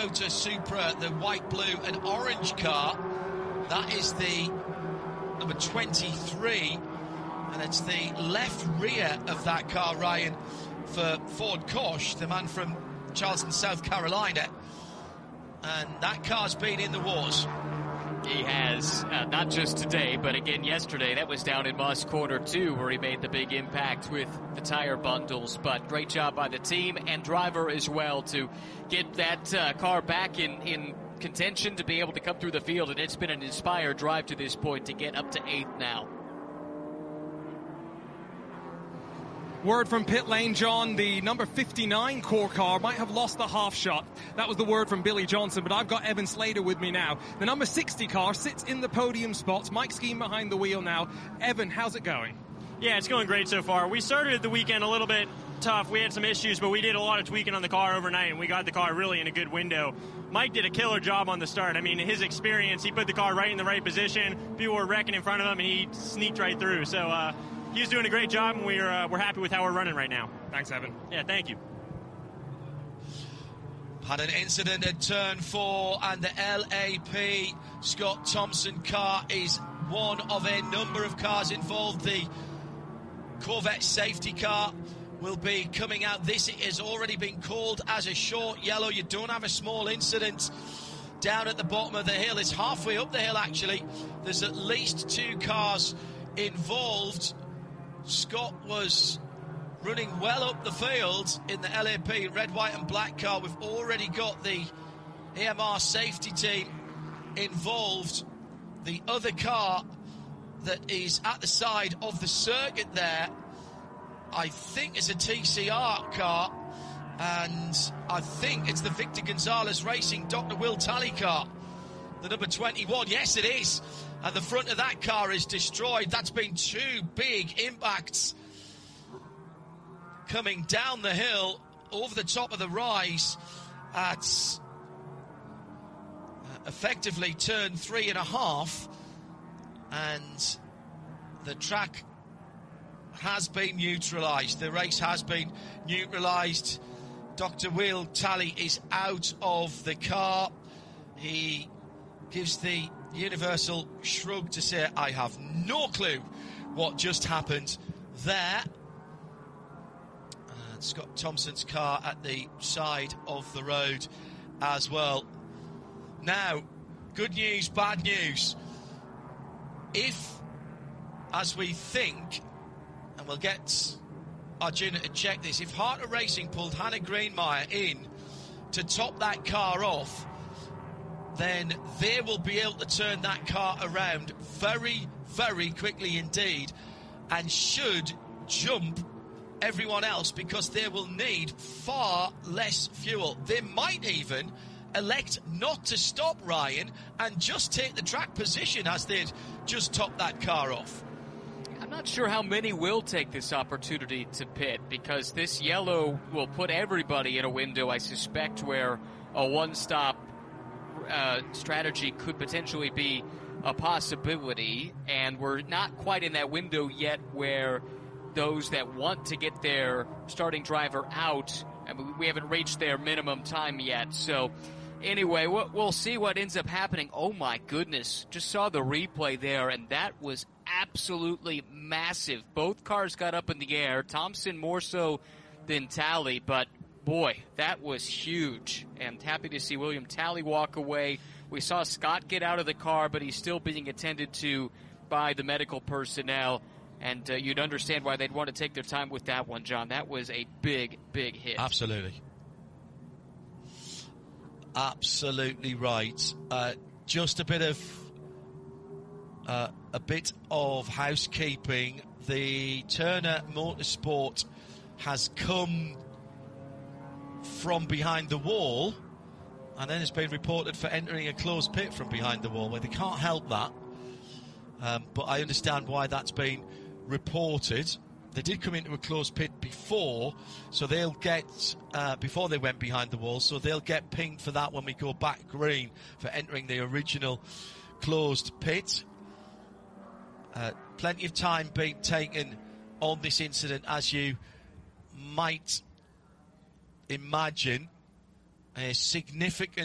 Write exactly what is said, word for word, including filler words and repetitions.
Toyota Supra, the white, blue and orange car. That is the number twenty-three, and it's the left rear of that car, Ryan, for Ford Koch, the man from Charleston, South Carolina. And that car's been in the wars. He has, uh, not just today, but again yesterday. That was down in Moss Corner too, where he made the big impact with the tire bundles. But great job by the team and driver as well to get that uh, car back in, in contention to be able to come through the field. And it's been an inspired drive to this point to get up to eighth now. Word from pit lane, John, the number fifty-nine core car might have lost the half shot. That was the word from Billy Johnson, but I've got Evan Slater with me now. The number sixty car sits in the podium spots. Mike Skeen behind the wheel now. Evan, how's it going? Yeah, it's going great so far. We started the weekend a little bit tough. We had some issues, but we did a lot of tweaking on the car overnight, and we got the car really in a good window. Mike did a killer job on the start. I mean, his experience, he put the car right in the right position. People were wrecking in front of him, and he sneaked right through. So, uh, he was doing a great job, and we're uh, we're happy with how we're running right now. Thanks, Evan. Yeah, thank you. Had an incident at turn four, and the L A P Scott Thompson car is one of a number of cars involved. The Corvette safety car will be coming out. This has already been called as a short yellow. You don't have a small incident down at the bottom of the hill. It's halfway up the hill, actually. There's at least two cars involved. Scott was running well up the field in the L A P red, white and black car. We've already got the A M R safety team involved. The other car that is at the side of the circuit there, I think is a T C R car, and I think it's the Victor Gonzalez Racing Doctor Will Talley car, the number twenty-one. Yes, it is. And the front of that car is destroyed. That's been two big impacts coming down the hill over the top of the rise at uh, effectively turn three and a half. And the track has been neutralised. The race has been neutralised. Doctor Will Talley is out of the car. He gives the universal shrug to say, I have no clue what just happened there. And Scott Thompson's car at the side of the road as well. Now, good news, bad news. If, as we think, and we'll get Arjuna to check this, if Harter Racing pulled Hannah Greenmeyer in to top that car off, then they will be able to turn that car around very, very quickly indeed, and should jump everyone else because they will need far less fuel. They might even elect not to stop, Ryan, and just take the track position as they'd just top that car off. I'm not sure how many will take this opportunity to pit, because this yellow will put everybody in a window, I suspect, where a one-stop Uh, strategy could potentially be a possibility, and we're not quite in that window yet where those that want to get their starting driver out, I mean, we haven't reached their minimum time yet. So anyway, we'll, we'll see what ends up happening. Oh my goodness, just saw the replay there, and that was absolutely massive. Both cars got up in the air, Thompson more so than Talley, but boy, that was huge, and happy to see William Talley walk away. We saw Scott get out of the car, but he's still being attended to by the medical personnel, and uh, you'd understand why they'd want to take their time with that one, John. That was a big, big hit. Absolutely. Absolutely right. Uh, just a bit of uh, a bit of housekeeping. The Turner Motorsport has come from behind the wall, and then it's been reported for entering a closed pit from behind the wall, where they can't help that. Um, but I understand why that's been reported. They did come into a closed pit before, so they'll get, uh, before they went behind the wall, so they'll get pinged for that when we go back green for entering the original closed pit. Uh, plenty of time being taken on this incident, as you might imagine. A significant